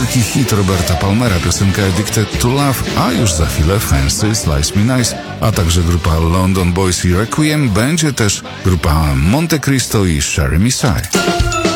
wielki hit Roberta Palmera, piosenka Addicted to Love, a już za chwilę Fancy Slice Me Nice, a także grupa London Boys i Requiem, będzie też grupa Monte Cristo i Sherry Messiah.